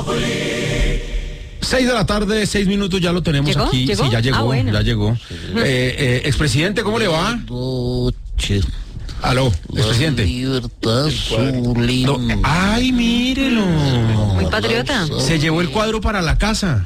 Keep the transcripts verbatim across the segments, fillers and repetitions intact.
Seis de la tarde, seis minutos, ya lo tenemos ¿Llegó? aquí. ¿Llegó? Sí, ya llegó, Ah, bueno. ya llegó. Eh, eh, expresidente, ¿cómo le va? Noche. Aló, La expresidente. libertad sublime. No, ay, mírelo. Muy patriota. Se llevó el cuadro para la casa.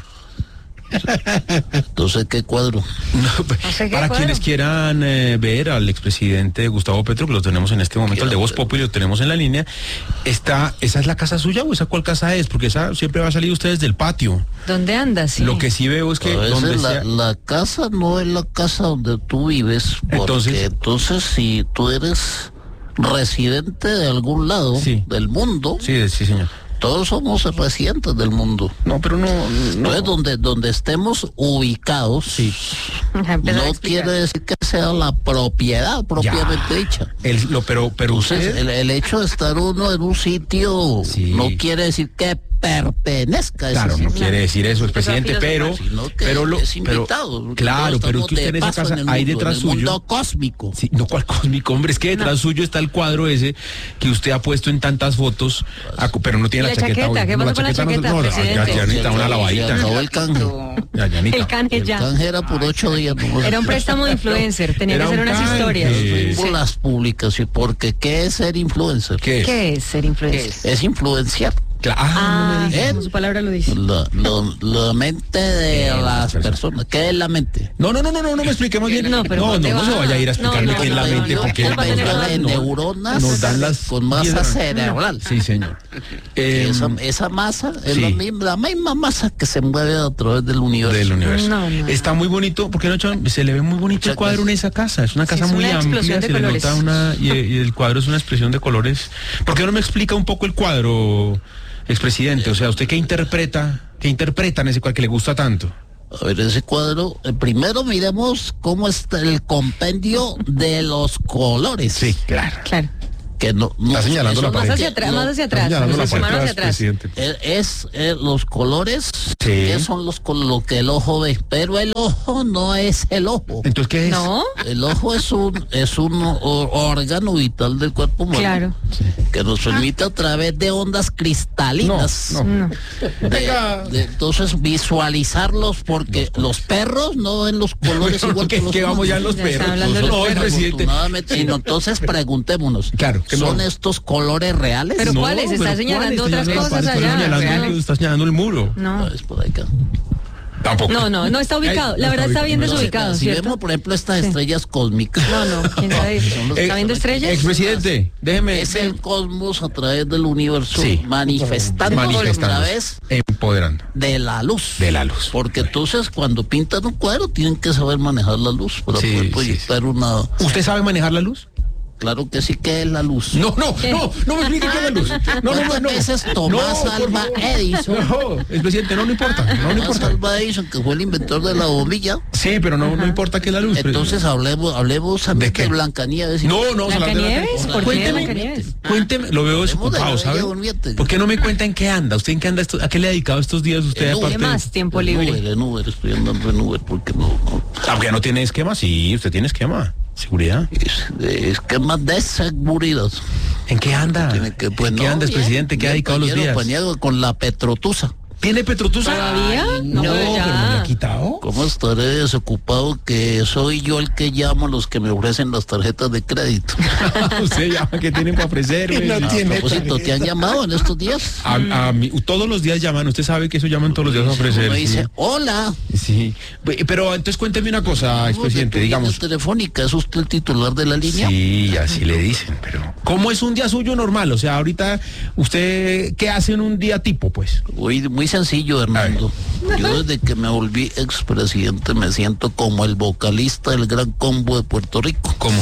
Entonces, ¿qué cuadro? No, pues, sé qué para cuadro. quienes quieran eh, ver al expresidente Gustavo Petro, que lo tenemos en este momento, el de Voz Populi, lo tenemos en la línea. Está, ¿esa es la casa suya o esa cuál casa es? Porque esa siempre va a salir ustedes del patio. ¿Dónde andas? Sí. Lo que sí veo es que A veces donde la, sea... la casa no es la casa donde tú vives, porque Entonces- entonces, si tú eres residente de algún lado Sí. del mundo, Sí, sí, señor. todos somos residentes del mundo. No, pero no... no. Entonces, donde, donde estemos ubicados, Sí. Empezar a no explicar. quiere decir que sea la propiedad propiamente Ya. dicha. El- lo, pero, pero Entonces, usted... el, el hecho de estar uno en un sitio Sí. no quiere decir que pertenezca a ese Claro, no sitio, quiere decir eso, expresidente, pero... sino que pero lo, es pero- invitado. claro, pero es que usted en esa Paso casa, en el hay mundo, detrás en el suyo... mundo cósmico. Sí, no, cuál cósmico, hombre, es que detrás suyo está el cuadro ese que usted ha puesto en tantas fotos, acu- pero no tiene ¿Y la, la chaqueta. chaqueta? hoy. ¿Qué No, pasó con la no- chaqueta, no, no, presidente? ya, ya necesita una Se lavadita. acabó el canje. Ya, ya, Anita. El canje El ya. canje era por ocho días. nomás. Era un préstamo de influencer, tenía Era que hacer un unas canje. historias. Sí. Por las publicaciones, porque ¿qué es ser influencer? ¿Qué es? ¿Qué es ser influencer? Es influenciar Cla- ah, Ah, no me diga. como su palabra lo dice. la, la- la mente de Eh, las las personas. ¿Qué es la mente? No, no, no, no, no, no me expliquemos bien. No, pero no, ¿dónde no, no va? se vaya a ir a explicarme No, no, qué es la no, mente, no, porque no, no, no, de no, neuronas nos dan las con masa diez- cerebral. Sí, señor. Eh, esa, esa masa es sí. la, misma, la misma masa que se mueve a través del universo. del universo. No, no. Está muy bonito, porque no, Chon? Se le ve muy bonito el Muchas cuadro en gracias. esa casa. Es una casa es muy una amplia, explosión de se le colores. nota una y, y el cuadro es una expresión de colores. ¿Por qué no me explica un poco el cuadro, expresidente? O sea, ¿usted qué interpreta? ¿Qué interpreta en ese cuadro que le gusta tanto? A ver, ese cuadro, eh, primero miremos cómo está el compendio de los colores. Sí, claro. Claro. Que no, no- Está señalando eso la no- Más pared. hacia atrás, no, más hacia atrás. Señalando la Su mano parte hacia atrás, atrás. presidente. Es, es, eh, los colores, Sí. que son los col- lo que el ojo ve, pero el ojo no es el ojo. Entonces, ¿qué es? No, El ojo es un es un o- órgano vital del cuerpo humano, claro. que nos permite a través de ondas cristalinas No, no. No. de- de- entonces visualizarlos, porque los perros no ven los colores igual ¿Qué, que los qué vamos ya en los Ya está perros? hablando de los No, perros. presidente. Afortunadamente, sino, entonces preguntémonos, Claro, que ¿son no. estos colores reales? Pero No, ¿cuáles? Está pero señalando ¿cuáles? otras Señalando la cosas pared, está allá, señalando- real. está señalando el muro. No, No, es por acá. Tampoco. no, no, no está ubicado. La no verdad está está bien ubicado. desubicado, Si ¿cierto? vemos, por ejemplo, estas Sí. estrellas cósmicas. No, no, ¿quién sabe? ¿Está viendo estrellas? Expresidente, déjeme. Es el cosmos a través del universo Sí. manifestando a Manifestando. través Empoderando. de la luz. De la luz. Porque entonces cuando pintan un cuadro tienen que saber manejar la luz para Sí, poder sí, proyectar una... ¿Usted sabe manejar la luz? Claro que sí que es la luz. No, no, no, no me explique qué es la luz. No, no, no, ¿Cuántas no. veces Tomás No, por Alva favor. Edison? No, expresidente, no, no importa, no, no Tomás importa. Alva Edison, que fue el inventor de la bombilla. Sí, pero no, no importa qué es la luz. Entonces hablemos, hablemos a ¿De de, qué? Blancanieves. y- No, no, ¿Blancanieves? ¿Por qué Cuénteme, Blancanieves? cuénteme, lo veo Hablemos de desocupado, la ¿sabe? Bella Durmiente. ¿Por qué no me cuenta en qué anda? ¿Usted en qué anda? esto- ¿A qué le ha dedicado estos días usted En aparte? ¿Qué más tiempo En libre? Uber, en Uber, estoy andando en Uber porque no... no Aunque no tiene esquema, sí, usted tiene esquema. Seguridad. es, de esquemas de seguridad. ¿En qué anda? Tiene que, pues, ¿En qué no, anda, bien, presidente? ¿Qué ha bien, dedicado los pañero, días? pañero con la Petrotusa. ¿Tiene Petrotusa? ¿Todavía? No, No, pero ya. me la ha quitado. ¿Cómo estaré desocupado que soy yo el que llamo a los que me ofrecen las tarjetas de crédito? Usted llama que tienen para ofrecerme. A propósito, ¿te han llamado en estos días? A, a mí, todos los días llaman, usted sabe que eso llaman todos los días a ofrecer. Uno dice, sí. hola. Sí, pero entonces cuénteme una cosa, expresidente, De tu digamos. línea telefónica, ¿es usted el titular de la línea? Sí, así le dicen, pero ¿cómo es un día suyo normal? O sea, ahorita, ¿usted qué hace en un día tipo, pues? Muy, muy sencillo, Hernando. Yo desde que me volví expresidente me siento como el vocalista del Gran Combo de Puerto Rico. ¿Cómo?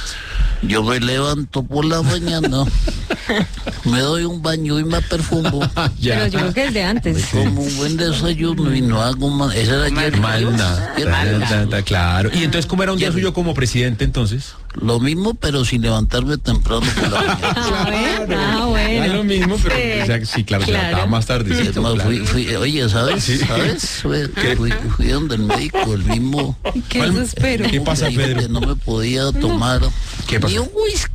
Yo me levanto por la mañana, me doy un baño y me perfumo, Pero yo creo que es de antes. como un buen desayuno y no hago más. Ese era ayer. Mal, nada, Ayer, ta, ta, ta, claro. ¿Y entonces cómo era un día Ya. suyo como presidente entonces? Lo mismo, pero sin levantarme temprano por la mañana. Ah, bueno. Ah, bueno. Era lo mismo, pero Sí. o sea, sí, claro, se Claro. levantaba más tarde. Es más, fui- fui- oye, ¿sabes? Sí. ¿Sabes? Fui, fui, fui donde el médico, el mismo. Qué desespero. ¿Qué pasa, me dijo Pedro? que no me podía tomar ¿Qué pasó? ni un whisky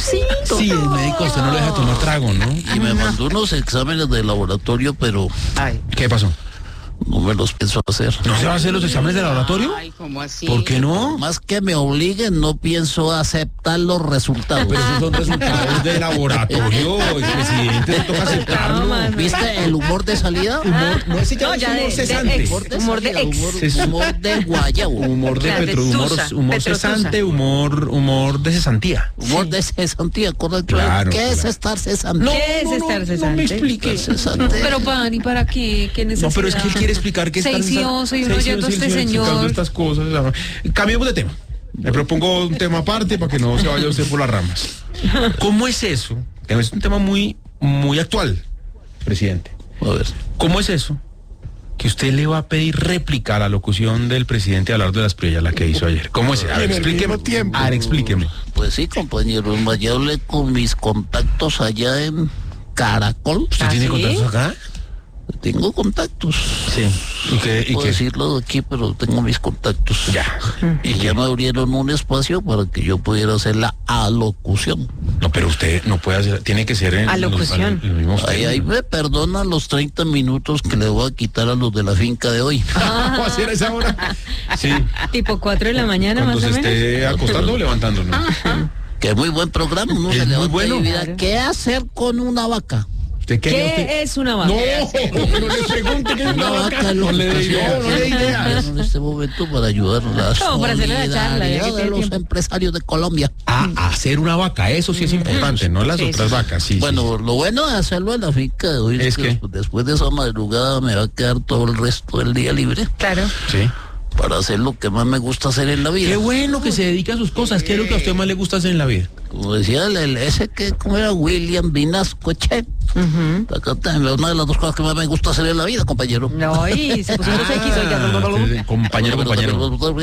Diosito. Sí, el médico a usted no lo deja tomar trago, ¿no? Y me mandó unos exámenes de laboratorio, pero Ay. ¿Qué pasó? no me los pienso hacer. ¿No se va a hacer los exámenes de laboratorio? Ay, ¿cómo así? ¿Por qué no? Más que me obliguen, no pienso aceptar los resultados. Pero esos son resultados de laboratorio, expresidente, no toca No, aceptarlo. mano. ¿Viste el humor de salida? Humor, no, ese ya No, es ya humor de- de cesante. ex. Humor de Humor de salida, ex. humor, Es- humor de guayabo. Humor de Claro, de petro, humor, tusa, humor petrotusa. cesante, humor, humor de cesantía. Humor de cesantía, correcto. Claro, ¿Qué es claro. estar cesante? ¿Qué es estar No me cesante? explique. Cesante. Pero pan, ¿y para qué? ¿Qué necesidad? No, pero es que él quiere explicar que es Seicioso y uno oyendo a este señor. estas cosas. Cambiemos de tema. Me propongo un tema aparte para que no se vaya usted por las ramas. ¿Cómo es eso? Es un tema muy, muy actual, presidente. A ver. ¿Cómo es eso? Que usted le va a pedir réplica a la locución del presidente a hablar de las prioridades, la que hizo ayer. ¿Cómo es? A ver, explíqueme. A ver, explíqueme. Pues sí, compañero. Yo hablé con mis contactos allá en Caracol. ¿Usted ¿Ah, tiene sí? contactos acá? Tengo contactos. Sí. ¿Y qué? ¿Y Puedo qué? decirlo de aquí, pero tengo mis contactos. Ya. Y ya me abrieron un espacio para que yo pudiera hacer la alocución. No, pero usted no puede hacer, tiene que ser en Alocución. los, en los mismos Ahí, ahí términos. me perdonan los treinta minutos que le voy a quitar a los de la finca de hoy. ¿Cómo va a ser a esa hora? Sí. Tipo cuatro de la mañana, Cuando más se o menos. esté acostando o levantando, ¿no? Que muy buen programa, ¿no? Es Se muy levanta bueno. y mira, Claro. ¿qué hacer con una vaca? ¿Usted qué haría usted? ¿Qué es una vaca? No, no le pregunte qué es una vaca. No le dé ideas. No le dé ideas. En este momento para ayudar a la No, para hacerle la charla, ya que solidaridad de tiene los tiempo. empresarios de Colombia. Ah, hacer una vaca, eso sí es importante, no las Sí, otras sí. vacas, sí. Bueno, lo bueno de hacerlo en la finca de hoy ¿Es es que qué? después- después de esa madrugada me va a quedar todo el resto del día libre Claro. sí. Sí. para hacer lo que más me gusta hacer en la vida. Qué bueno que se dedica a sus cosas. ¿Qué es lo que a usted más le gusta hacer en la vida? Como decía el, el- ese que como era William Vinasco Che. Ujú. Acá está, una de las dos cosas que más me gusta hacer en la vida, compañero. No, y se puso dos X, oiga. Ah, compañero, compañero.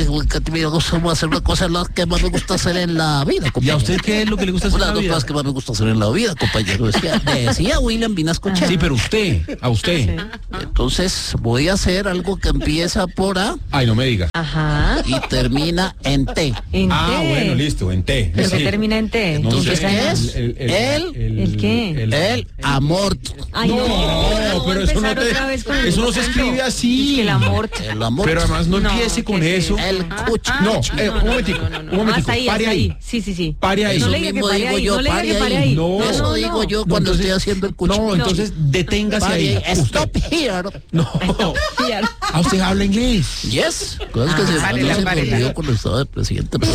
Vamos a hacer una cosa la que más me gusta hacer en la vida, ¿Y a compañero. usted qué es lo que le gusta hacer Una en de la las dos vida? cosas que más me gusta hacer en la vida, compañero. Decía, decía William Vinasco Che. Sí, pero usted, a usted. Entonces voy a hacer algo que empieza por A Ay, no me diga. Ajá. y termina en T. En Ah, T. bueno, listo, en T. Pero Sí. que termina en T. Entonces, Empieza en ¿qué A. es? El- ¿El qué? El amor. Ay, No, no, pero eso no, empezar te- otra vez con el eso no mismo se cuento. escribe así. Es que el amor. El amor. Pero además no, No, empiece con ¿qué es eso. El cucho. No, eh, un momentico, No, no, no. un momentico. Hasta ahí, Pare hasta ahí. ahí. Sí, sí, sí. Pare ahí. No Eso le diga que mismo pare digo ahí. yo, No le diga que pare ahí. No, Eso no, digo no. yo No, cuando entonces- estoy haciendo el cucho. No, entonces deténgase Pare ahí. ahí. Stop here. No, Fiar. a usted habla inglés. Yes. Cosas que Ah, se párela, no se me párela. olvidó cuando estaba de presidente. pero